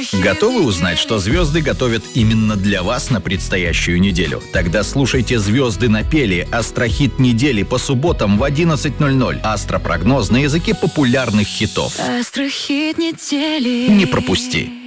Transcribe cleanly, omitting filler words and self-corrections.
Готовы узнать, что звезды готовят именно для вас на предстоящую неделю? Тогда слушайте «Звезды напели» астрохит недели по субботам в 11:00. Астропрогноз на языке популярных хитов. Астрохит недели. Не пропусти!